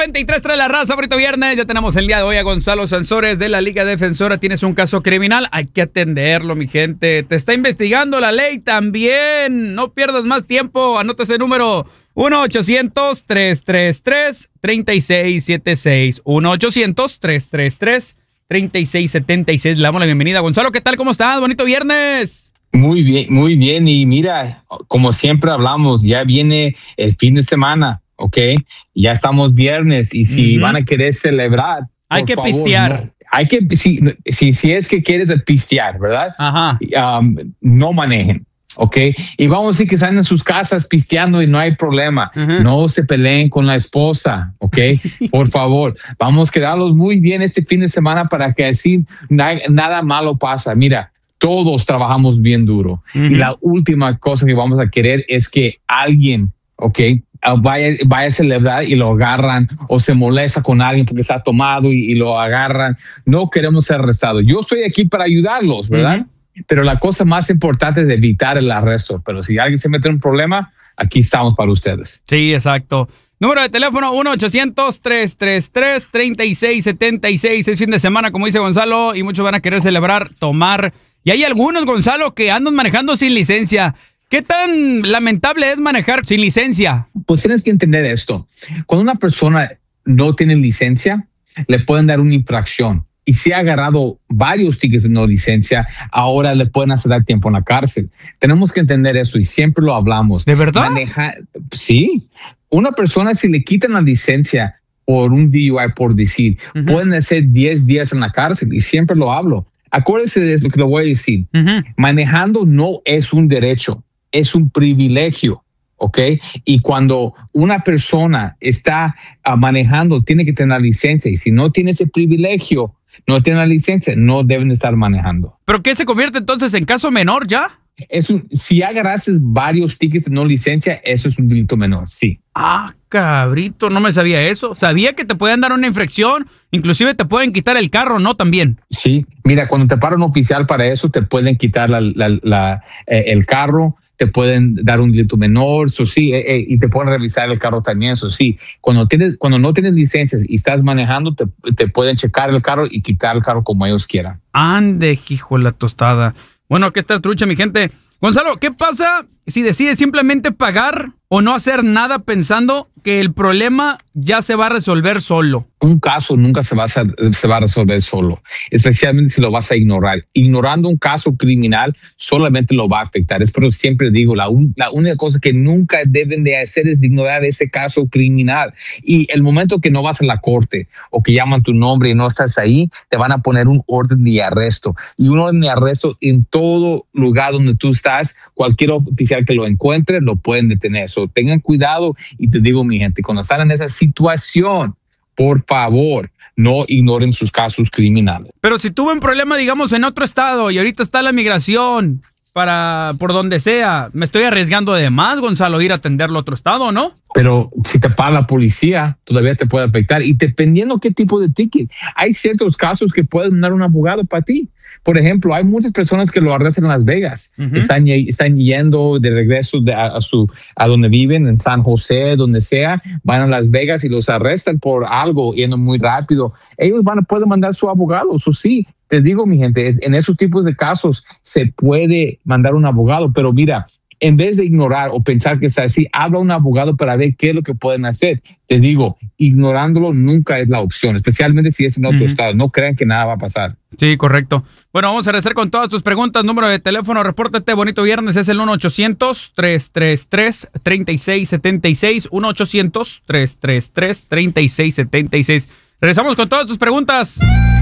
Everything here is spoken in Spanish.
93 trae la raza, bonito viernes. Ya tenemos el día de hoy a Gonzalo Sansores de la Liga Defensora. Tienes un caso criminal, hay que atenderlo, mi gente. Te está investigando la ley también. No pierdas más tiempo. Anota ese número: 1-800-333-3676. 1-800-333-3676. Le damos la bienvenida. Gonzalo, ¿qué tal? ¿Cómo estás? Bonito viernes. Muy bien, muy bien. Y mira, como siempre hablamos, ya viene el fin de semana, ¿ok? Ya estamos viernes y si van a querer celebrar, hay que pistear. No, hay que, si es que quieres pistear, ¿verdad? Ajá. No manejen, ¿ok? Y vamos a decir que están en sus casas pisteando y no hay problema. No se peleen con la esposa, ¿ok? Por favor, vamos a quedarlos muy bien este fin de semana para que así nada malo pasa. Mira, todos trabajamos bien duro. Y la última cosa que vamos a querer es que alguien, ¿ok?, vaya a celebrar y lo agarran o se molesta con alguien porque está tomado y lo agarran. No queremos ser arrestados. Yo estoy aquí para ayudarlos, ¿verdad? Pero la cosa más importante es evitar el arresto. Pero si alguien se mete en un problema, aquí estamos para ustedes. Sí, exacto. Número de teléfono 1-800-333-3676. Es fin de semana, como dice Gonzalo, y muchos van a querer celebrar, tomar. Y hay algunos, Gonzalo, que andan manejando sin licencia. ¿Qué tan lamentable es manejar sin licencia? Pues tienes que entender esto. Cuando una persona no tiene licencia, le pueden dar una infracción. Y si ha agarrado varios tickets de no licencia, ahora le pueden hacer dar tiempo en la cárcel. Tenemos que entender eso y siempre lo hablamos. ¿De verdad? Sí. Una persona, si le quitan la licencia por un DUI, por decir, pueden hacer 10 días en la cárcel y siempre lo hablo. Acuérdese de lo que le voy a decir. Manejando no es un derecho, es un privilegio, ¿ok? Y cuando una persona está manejando, tiene que tener licencia. Y si no tiene ese privilegio, no tiene la licencia, no deben estar manejando. ¿Pero qué se convierte entonces en caso menor ya? Si agarraste varios tickets de no licencia, eso es un delito menor, sí. Ah, cabrito, no me sabía eso. Sabía que te pueden dar una infracción, inclusive te pueden quitar el carro, ¿no? También. Sí, mira, cuando te para un oficial para eso, te pueden quitar el carro, te pueden dar un delito menor, eso sí, y te pueden revisar el carro también, eso sí. Cuando no tienes licencias y estás manejando, te pueden checar el carro y quitar el carro como ellos quieran. Ande, hijo de la tostada. Bueno, aquí está el trucha, mi gente. Gonzalo, ¿qué pasa si decides simplemente pagar o no hacer nada pensando que el problema ya se va a resolver solo? Un caso nunca se va a resolver solo, especialmente si lo vas a ignorar. Ignorando un caso criminal solamente lo va a afectar. Es por eso siempre digo, la única cosa que nunca deben de hacer es ignorar ese caso criminal. Y el momento que no vas a la corte o que llaman tu nombre y no estás ahí, te van a poner un orden de arresto. Y un orden de arresto en todo lugar donde tú estás, cualquier oficial que lo encuentre, lo pueden detener. So, tengan cuidado y te digo, mi gente, cuando están en esa situación, por favor, no ignoren sus casos criminales. Pero si tuve un problema, digamos, en otro estado y ahorita está la migración por donde sea, me estoy arriesgando de más, Gonzalo, ir a atenderlo a otro estado, ¿no? Pero si te para la policía, todavía te puede afectar. Y dependiendo qué tipo de ticket, hay ciertos casos que pueden dar un abogado para ti. Por ejemplo, hay muchas personas que lo arrestan en Las Vegas. Están yendo de regreso a donde viven, en San José, donde sea, van a Las Vegas y los arrestan por algo yendo muy rápido. Ellos pueden mandar su abogado. Eso sí, te digo, mi gente, en esos tipos de casos se puede mandar un abogado. Pero mira, en vez de ignorar o pensar que está así, habla un abogado para ver qué es lo que pueden hacer. Te digo, ignorándolo nunca es la opción, especialmente si es en otro estado. No crean que nada va a pasar. Sí, correcto. Bueno, vamos a regresar con todas tus preguntas. Número de teléfono, repórtate, bonito viernes, es el 1-800-333-3676. 1-800-333-3676. Regresamos con todas tus preguntas.